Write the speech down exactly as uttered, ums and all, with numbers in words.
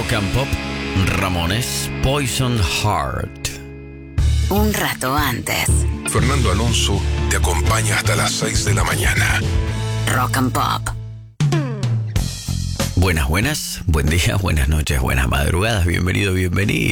Rock and Pop, Ramones, Poison Heart. Un rato antes. Fernando Alonso te acompaña hasta las seis de la mañana. Rock and Pop. Buenas, buenas, buen día, buenas noches, buenas madrugadas, bienvenido, bienvenido.